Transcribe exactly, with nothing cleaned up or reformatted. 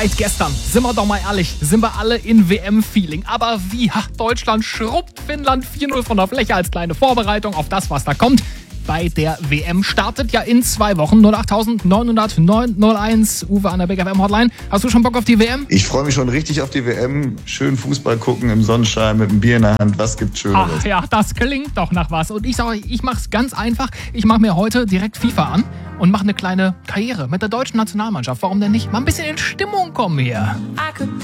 Seit gestern, sind wir doch mal ehrlich, sind wir alle in W M-Feeling. Aber wie? Ha, Deutschland schrubbt Finnland vier null von der Fläche als kleine Vorbereitung auf das, was da kommt. Bei der W M startet ja in zwei Wochen. null acht neun null neun null eins. Uwe an der Big F M Hotline. Hast du schon Bock auf die W M? Ich freue mich schon richtig auf die W M. Schön Fußball gucken im Sonnenschein mit einem Bier in der Hand. Was gibt's Schöneres? Ach ja, das klingt doch nach was. Und ich sage euch, ich mach's ganz einfach. Ich mache mir heute direkt FIFA an und mache eine kleine Karriere mit der deutschen Nationalmannschaft. Warum denn nicht? Mal ein bisschen in Stimmung kommen hier.